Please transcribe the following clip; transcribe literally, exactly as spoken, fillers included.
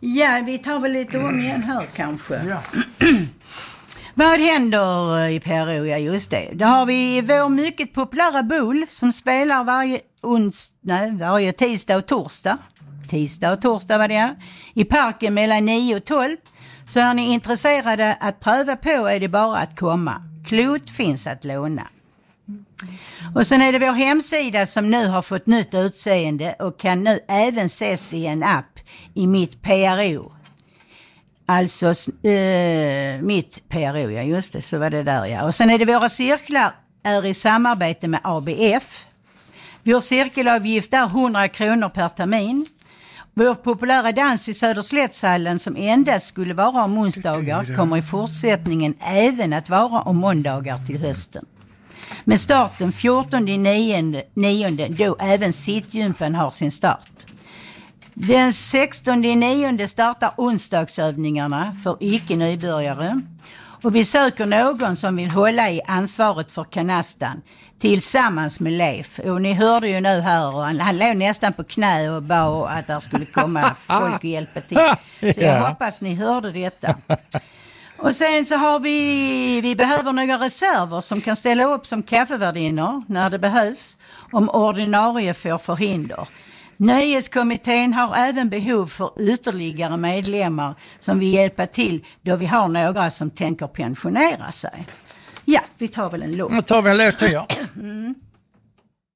Ja, vi tar väl lite om igen här kanske. Ja. Vad händer i P R O? Ja, just det. Då har vi vår mycket populära Bull som spelar varje, ons- nej, varje tisdag och torsdag. Tisdag och torsdag var det är. I parken mellan nio och tolv. Så är ni intresserade att pröva på är det bara att komma. Klot finns att låna. Och sen är det vår hemsida som nu har fått nytt utseende och kan nu även ses i en app i mitt P R O. Alltså äh, mitt P R O, ja just det, så var det där ja. Och sen är det våra cirklar är i samarbete med A B F. Vår cirkelavgift är hundra kronor per termin. Vår populära dans i Söderslättshallen som endast skulle vara om onsdagar kommer i fortsättningen även att vara om måndagar till hösten. Med starten fjortonde nionde då även sittgympan har sin start. Den sextonde nionde startar onsdagsövningarna för icke-nybörjare. Och vi söker någon som vill hålla i ansvaret för kanastan tillsammans med Leif. Och ni hörde ju nu här, och han, han låg nästan på knä och bad att det skulle komma folk och hjälpa till. Så jag hoppas ni hörde detta. Och sen så har vi, vi behöver några reserver som kan ställa upp som kaffevärdinnor när det behövs om ordinarie får förhinder. Nöjeskommittén har även behov för ytterligare medlemmar som vill hjälpa till då vi har några som tänker pensionera sig. Ja, vi tar väl en låt. Nu tar vi en låt till, ja. Mm.